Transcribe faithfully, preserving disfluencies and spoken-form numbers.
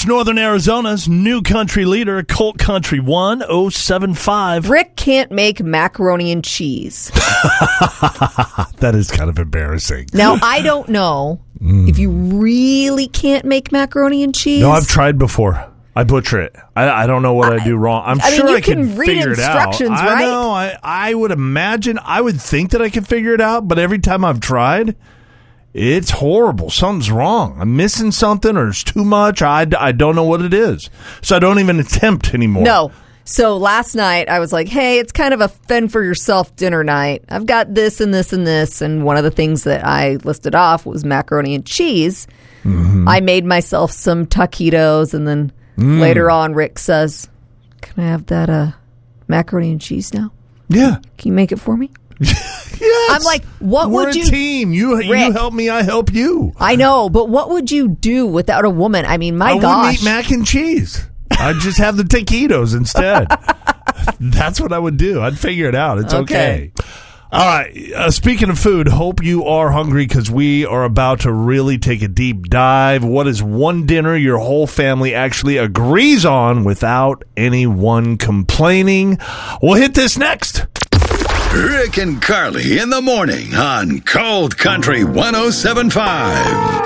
Northern Arizona's new country leader, Colt Country one oh seven five. Rick can't make macaroni and cheese. That is kind of embarrassing. Now, I don't know mm. if you really can't make macaroni and cheese. No, I've tried before. I butcher it. I, I don't know what I, I do wrong. I'm I sure mean, you I can, can read figure it out. instructions, I right? know. I, I would imagine. I would think that I can figure it out, but every time I've tried, it's horrible. Something's wrong. I'm missing something, or it's too much. I, I don't know what it is. So I don't even attempt anymore. No. So last night, I was like, hey, it's kind of a fend-for-yourself dinner night. I've got this and this and this. And one of the things that I listed off was macaroni and cheese. Mm-hmm. I made myself some taquitos, and then mm. later on, Rick says, can I have that uh, macaroni and cheese now? Yeah. Can you make it for me? Yes. I'm like, what We're would you... We're a team. You, Rick, you help me, I help you. I know, but what would you do without a woman? I mean, my I gosh. I wouldn't eat mac and cheese. I'd just have the taquitos instead. That's what I would do. I'd figure it out. It's okay. okay. All right. Uh, speaking of food, hope you are hungry because we are about to really take a deep dive. What is one dinner your whole family actually agrees on without anyone complaining? We'll hit this next. Rick and Carly in the morning on Cold Country one oh seven point five.